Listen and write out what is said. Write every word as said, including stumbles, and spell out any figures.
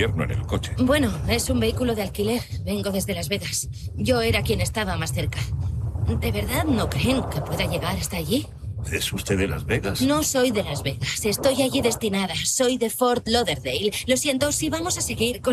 invierno en el coche. Bueno, es un vehículo de alquiler. Vengo desde Las Vegas. Yo era quien estaba más cerca. ¿De verdad no creen que pueda llegar hasta allí? ¿Es usted de Las Vegas? No soy de Las Vegas. Estoy allí destinada. Soy de Fort Lauderdale. Lo siento, si vamos a seguir con